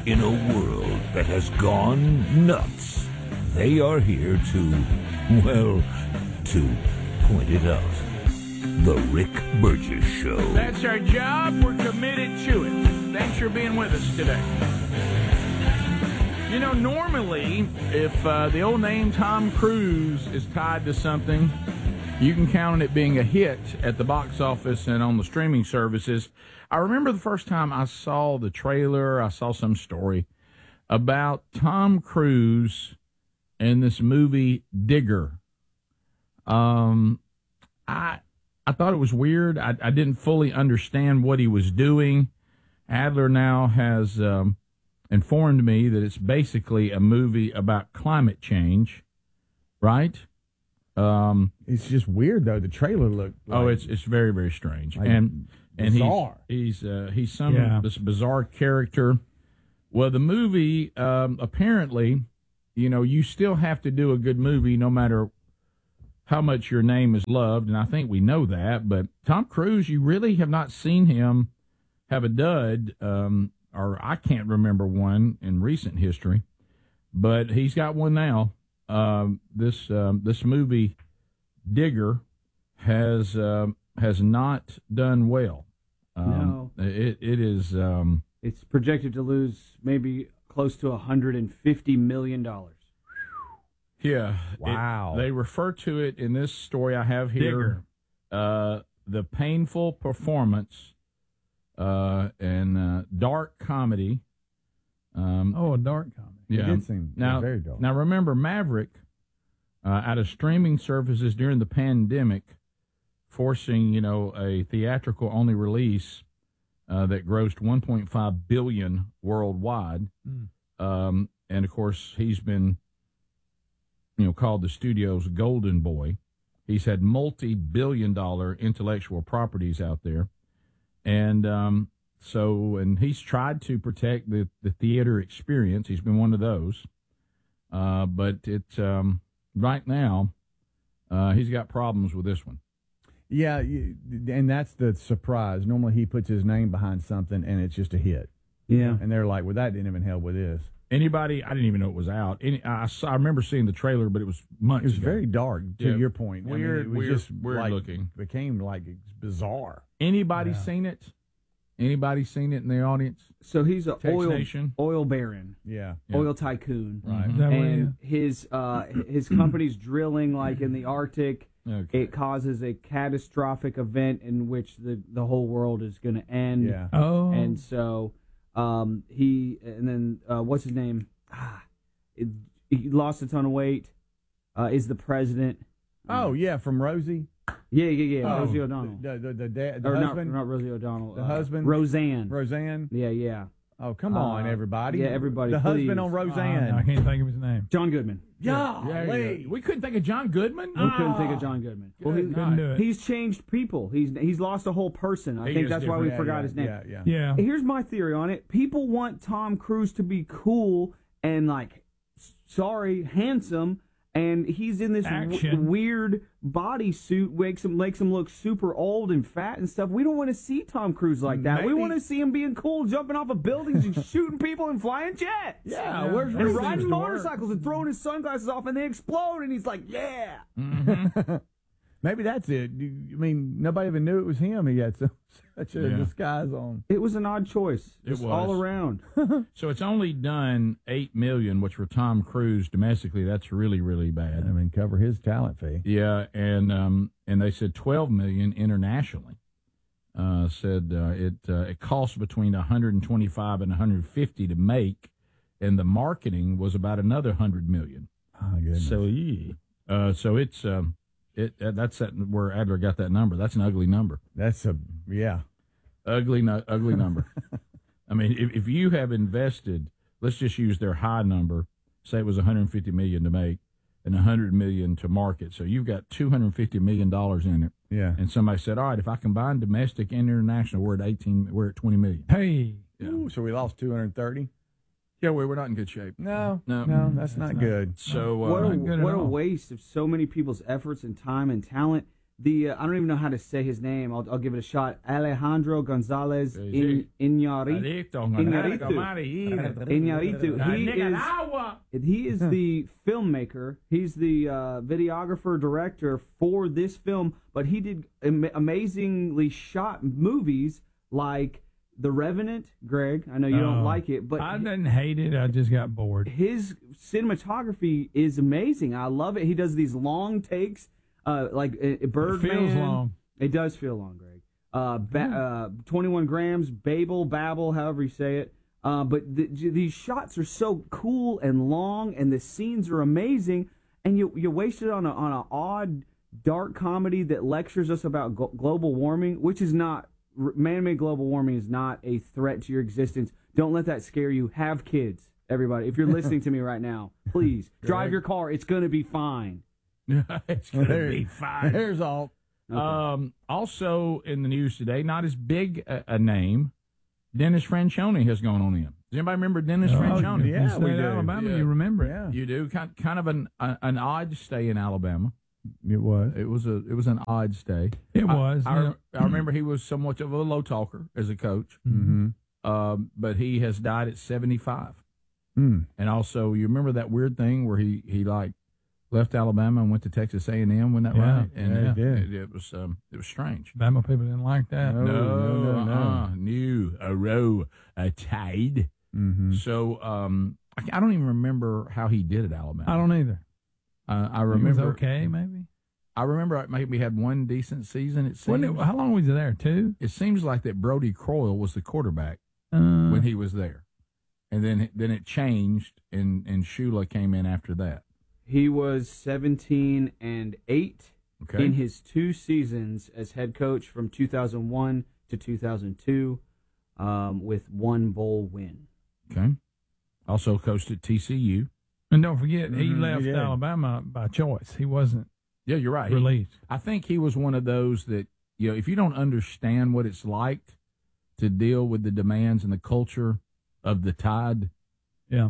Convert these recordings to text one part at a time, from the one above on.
In a world that has gone nuts, they are here to point it out. The Rick Burgess Show. That's our job. We're committed to it. Thanks for being with us today. You know, normally, if the old name Tom Cruise is tied to something, you can count on it being a hit at the box office and on the streaming services. I remember the first time I saw the trailer, I saw some story about Tom Cruise in this movie Digger. I thought it was weird. I didn't fully understand what he was doing. Adler now has informed me that it's basically a movie about climate change, right? It's just weird though. The trailer looked. It's very, very strange, like and bizarre. he's this bizarre character. Well, the movie apparently, you still have to do a good movie no matter how much your name is loved, and I think we know that. But Tom Cruise, you really have not seen him have a dud, or I can't remember one in recent history, but he's got one now. This movie Digger has not done well. No, it is. It's projected to lose maybe close to $150 million. Yeah. Wow. They refer to it in this story I have here. The painful performance and dark comedy. A dark comedy. Yeah. It did seem very dull. Now remember, Maverick, out of streaming services during the pandemic, forcing a theatrical only release that grossed $1.5 billion worldwide, and of course he's been called the studio's golden boy. He's had multi-billion-dollar intellectual properties out there, and he's tried to protect the theater experience. He's been one of those, but it's right now he's got problems with this one. Yeah, and that's the surprise. Normally he puts his name behind something and it's just a hit. Yeah. And they're like, well, that didn't even help with this. Anybody? I didn't even know it was out. I remember seeing the trailer, but it was months It was ago. very dark, to your point. Weird, it was just weird looking. Became like bizarre. Anybody seen it? Anybody seen it in the audience? So he's an Text oil baron, Yeah. oil tycoon, Right. Is that what it and his company's drilling like in the Arctic. Okay. It causes a catastrophic event in which the whole world is going to end. Yeah. Oh. And so what's his name? He lost a ton of weight. Is the president? Oh, yeah, from Rosie. Yeah. Oh, Rosie O'Donnell. The dad, the Or husband. not Rosie O'Donnell. The husband? Roseanne. Roseanne. Yeah. Oh, come on, everybody. yeah, everybody, The husband please. on No, Roseanne. I can't think of his name. John Goodman. Yeah. We couldn't think of John Goodman. We couldn't think of John Goodman. Well, Couldn't do it. he's changed people. He's lost a whole person. I He think is that's why we different. forgot his name. Yeah. Yeah. Here's my theory on it. People want Tom Cruise to be cool and handsome, and he's in this Action. weird bodysuit, makes him look super old and fat and stuff. We don't want to see Tom Cruise like that. We Maybe- want to see him being cool, jumping off of buildings and shooting people and flying jets. Yeah, where's- and Everything riding seems to work. motorcycles and throwing his sunglasses off, and they explode, and he's like, yeah. Maybe that's it. I mean, nobody even knew it was him. He had such a Yeah. disguise on. It was an odd choice. It Just was. all around. So it's only done $8 million, which for Tom Cruise domestically, that's really, really bad. I mean, cover his talent fee. Yeah, and they said $12 million internationally. It costs between $125 and $150 to make, and the marketing was about another $100 million. Oh, goodness. So it's that's where Adler got that number. That's an ugly number. That's Ugly number. I mean, if you have invested, let's just use their high number. Say it was $150 million to make and $100 million to market. So you've got $250 million in it. Yeah. And somebody said, all right, if I combine domestic and international, we're at $20 million. Hey. Yeah. Ooh, so we lost 230. Yeah, we're not in good shape. No, No. that's not good. So What not good at a all. waste of so many people's efforts and time and talent I don't even know how to say his name. I'll give it a shot. Alejandro Gonzalez Iñárritu. He is the filmmaker. He's the videographer, director for this film, but he did amazingly shot movies like The Revenant. Greg, I know you don't like it, but I didn't hate it. I just got bored. His cinematography is amazing. I love it. He does these long takes. Like Birdman. It feels long. It does feel long, Greg. 21 Grams, Babel, however you say it. But these shots are so cool and long, and the scenes are amazing. And you wasted on an odd, dark comedy that lectures us about global warming, which is not man-made. Global warming is not a threat to your existence. Don't let that scare you. Have kids, everybody. If you're listening to me right now, please drive your car. It's going to be fine. It's going to be fine. There's all. Okay. Also in the news today, not as big a name, Dennis Franchione has gone on in. Does anybody remember Dennis Franchione? Yeah, we do. Alabama, Yeah. you remember it. Yeah. You do. Kind of an odd stay in Alabama. It was. It was an odd stay. It was. I remember he was somewhat of a low talker as a coach, but he has died at 75. Mm. And also, you remember that weird thing where he like left Alabama and went to Texas A&M, wasn't that right? And yeah, he did. It was strange. Bama people didn't like that. No. New a row a tide. Mm-hmm. So I don't even remember how he did at Alabama. I don't either. I He remember was okay, maybe. I remember maybe had one decent season. It seems. How long was he there? 2? It seems like that Brody Croyle was the quarterback when he was there, and then it changed, and Shula came in after that. He was 17-8 in his 2 seasons as head coach from 2001 to 2002, with 1 bowl win. Okay. Also coached at TCU. And don't forget, he left did. Alabama by choice. He wasn't Yeah, you're right. released. I think he was one of those that, if you don't understand what it's like to deal with the demands and the culture of the Tide, Yeah.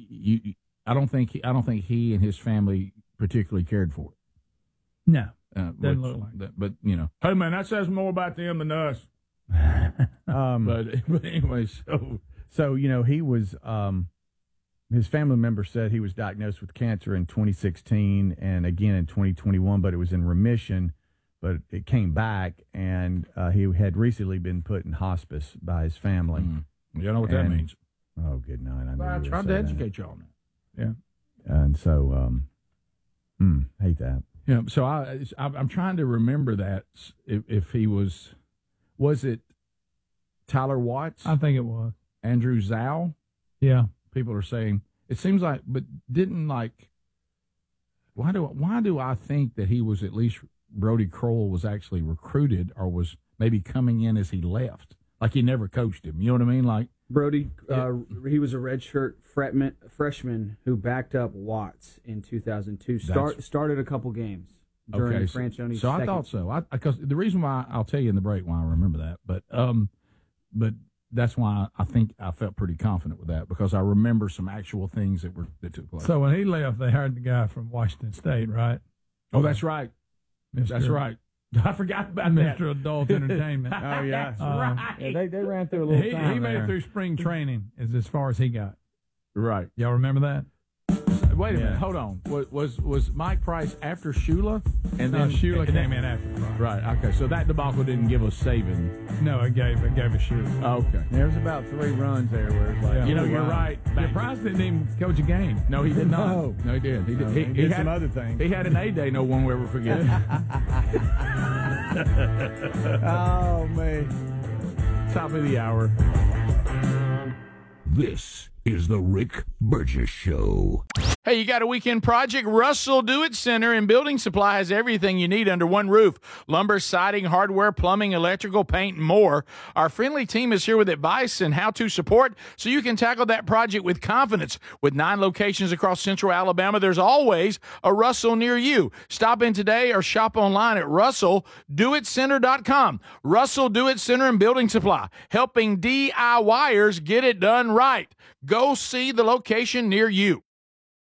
I don't think he and his family particularly cared for it. No. Doesn't look like that. But hey man, that says more about them than us. But anyway, So he was. His family member said he was diagnosed with cancer in 2016 and again in 2021, but it was in remission. But it came back, and he had recently been put in hospice by his family. You know what that means? Oh, good night. I tried to educate y'all on that. Yeah. And so, hate that. Yeah. So I'm trying to remember that if he was it Tyler Watts? I think it was. Andrew Zhao? Yeah. People are saying it seems like, but didn't like. Why do I think that he was at least Brody Croyle was actually recruited or was maybe coming in as he left, like he never coached him? You know what I mean? Like Brody, he was a redshirt freshman who backed up Watts in 2002. Started a couple games during Franchione's So I second thought so. Because the reason why I'll tell you in the break why I remember that, but that's why I think I felt pretty confident with that because I remember some actual things that took place. So when he left, they hired the guy from Washington State, right? Oh, that's right. That's right. I forgot about that. Mr. Adult Entertainment. Oh yeah, That's right. Yeah, they ran through a little. He made it through spring training as far as he got. Right. Y'all remember that? Wait a minute. Hold on. Was Mike Price after Shula? And No, then Shula came in after Price. Right. Okay. So that debacle didn't give us saving. No, it gave a Shula. Okay. There was about 3 runs there where it's like, Yeah. You're right. Yeah, Price didn't even coach a game. No, he did not. No. No, he did. He did. He did had some other things. He had an A-Day no one will ever forget. Oh man. Top of the hour. This is the Rick Burgess Show. Hey, you got a weekend project? Russell Do-It Center and Building Supply has everything you need under one roof. Lumber, siding, hardware, plumbing, electrical, paint, and more. Our friendly team is here with advice and how-to support so you can tackle that project with confidence. With 9 locations across central Alabama, there's always a Russell near you. Stop in today or shop online at RussellDoItCenter.com. Russell Do-It Center and Building Supply, helping DIYers get it done right. Go see the location near you.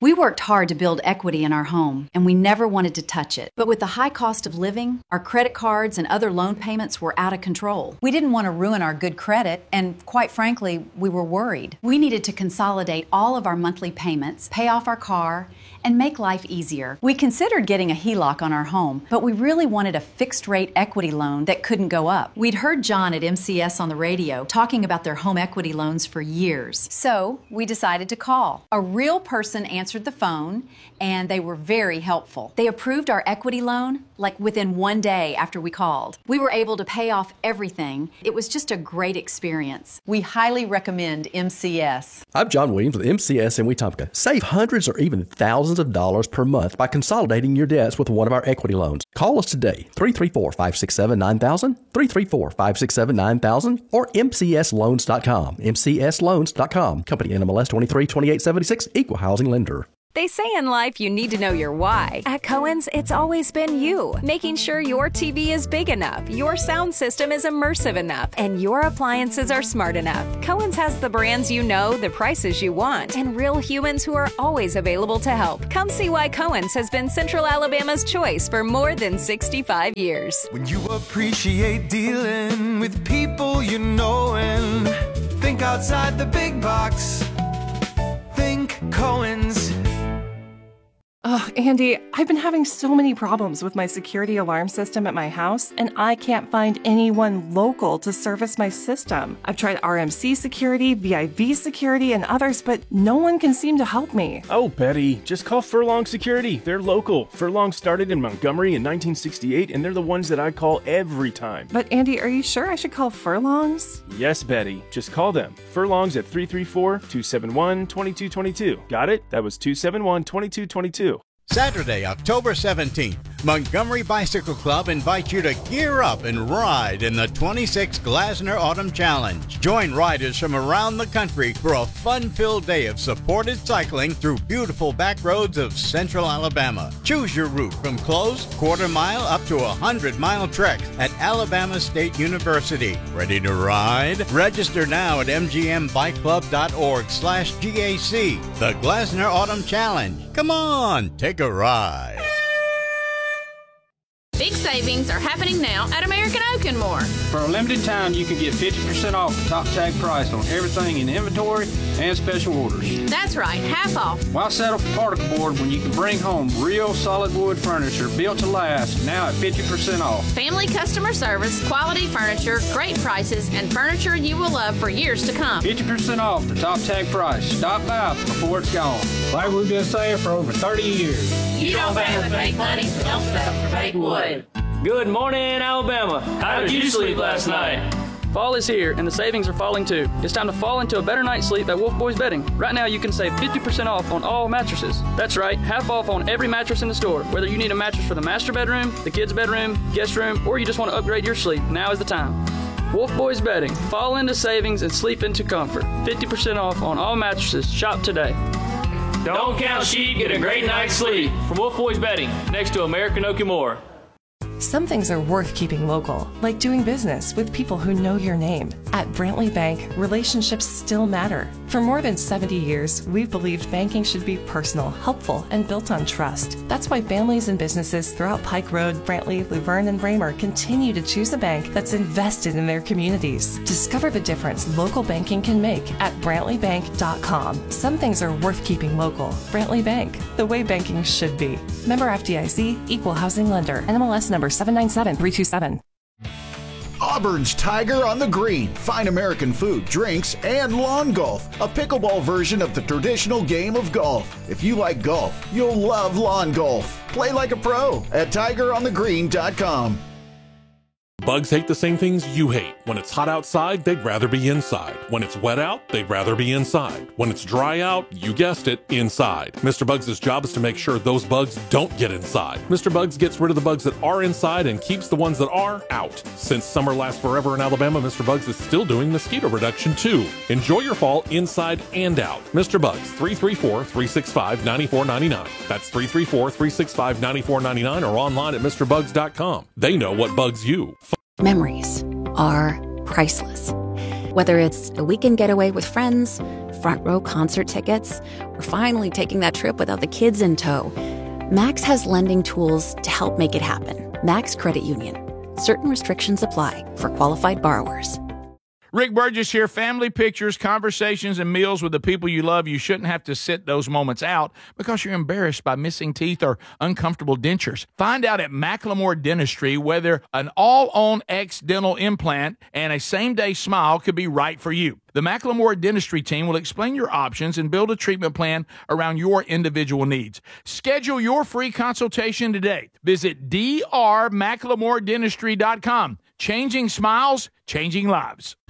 We worked hard to build equity in our home, and we never wanted to touch it. But with the high cost of living, our credit cards and other loan payments were out of control. We didn't want to ruin our good credit, and quite frankly, we were worried. We needed to consolidate all of our monthly payments, pay off our car, and make life easier. We considered getting a HELOC on our home, but we really wanted a fixed-rate equity loan that couldn't go up. We'd heard John at MCS on the radio talking about their home equity loans for years. So we decided to call. A real person answered the phone, and they were very helpful. They approved our equity loan like within 1 day after we called. We were able to pay off everything. It was just a great experience. We highly recommend MCS. I'm John Williams with MCS in Wetumpka. Save hundreds or even thousands of dollars per month by consolidating your debts with one of our equity loans. Call us today, 334-567-9000, 334-567-9000, or mcsloans.com. mcsloans.com. Company NMLS 232876, Equal Housing Lender. They say in life you need to know your why. At Cohen's, it's always been you. Making sure your TV is big enough, your sound system is immersive enough, and your appliances are smart enough. Cohen's has the brands you know, the prices you want, and real humans who are always available to help. Come see why Cohen's has been Central Alabama's choice for more than 65 years. When you appreciate dealing with people you know and think outside the big box, think Cohen's. Oh, Andy, I've been having so many problems with my security alarm system at my house, and I can't find anyone local to service my system. I've tried RMC Security, VIV Security, and others, but no one can seem to help me. Oh, Betty, just call Furlong Security. They're local. Furlong started in Montgomery in 1968, and they're the ones that I call every time. But Andy, are you sure I should call Furlong's? Yes, Betty. Just call them. Furlong's at 334-271-2222. Got it? That was 271-2222. Saturday, October 17th, Montgomery Bicycle Club invites you to gear up and ride in the 26th Glasner Autumn Challenge. Join riders from around the country for a fun-filled day of supported cycling through beautiful back roads of central Alabama. Choose your route from closed, quarter-mile up to 100-mile treks at Alabama State University. Ready to ride? Register now at mgmbikeclub.org/GAC. The Glasner Autumn Challenge. Come on, take a ride. Big savings are happening now at American Oak and More. For a limited time, you can get 50% off the top tag price on everything in inventory and special orders. That's right, half off. Why settle for particle board when you can bring home real solid wood furniture built to last, now at 50% off? Family customer service, quality furniture, great prices, and furniture you will love for years to come. 50% off the top tag price. Stop by before it's gone. Like we've been saying for over 30 years. You don't pay with fake money, so don't settle for fake wood. Good morning, Alabama. How did you sleep last night? Fall is here, and the savings are falling too. It's time to fall into a better night's sleep at Wolf Boys Bedding. Right now, you can save 50% off on all mattresses. That's right, half off on every mattress in the store. Whether you need a mattress for the master bedroom, the kids' bedroom, guest room, or you just want to upgrade your sleep, now is the time. Wolf Boys Bedding. Fall into savings and sleep into comfort. 50% off on all mattresses. Shop today. Don't count sheep, get a great night's sleep. From Wolf Boys Bedding, next to American Oak and More. Some things are worth keeping local, like doing business with people who know your name. At Brantley Bank, relationships still matter. For more than 70 years, we've believed banking should be personal, helpful, and built on trust. That's why families and businesses throughout Pike Road, Brantley, Luverne, and Raymer continue to choose a bank that's invested in their communities. Discover the difference local banking can make at BrantleyBank.com. Some things are worth keeping local. Brantley Bank, the way banking should be. Member FDIC, Equal Housing Lender, NMLS number 797327. Auburn's Tiger on the Green. Fine American food, drinks, and lawn golf. A pickleball version of the traditional game of golf. If you like golf, you'll love lawn golf. Play like a pro at tigeronthegreen.com. Bugs hate the same things you hate. When it's hot outside, they'd rather be inside. When it's wet out, they'd rather be inside. When it's dry out, you guessed it, inside. Mr. Bugs' job is to make sure those bugs don't get inside. Mr. Bugs gets rid of the bugs that are inside and keeps the ones that are out. Since summer lasts forever in Alabama, Mr. Bugs is still doing mosquito reduction too. Enjoy your fall inside and out. Mr. Bugs, 334-365-9499. That's 334-365-9499 or online at MrBugs.com. They know what bugs you. Memories are priceless. Whether it's a weekend getaway with friends, front row concert tickets, or finally taking that trip without the kids in tow. Max has lending tools to help make it happen. Max Credit Union. Certain restrictions apply for qualified borrowers. Rick Burgess here. Family pictures, conversations, and meals with the people you love. You shouldn't have to sit those moments out because you're embarrassed by missing teeth or uncomfortable dentures. Find out at Macklemore Dentistry whether an all-on-X dental implant and a same-day smile could be right for you. The Macklemore Dentistry team will explain your options and build a treatment plan around your individual needs. Schedule your free consultation today. Visit drmacklemore.dentistry.com. Changing smiles, changing lives.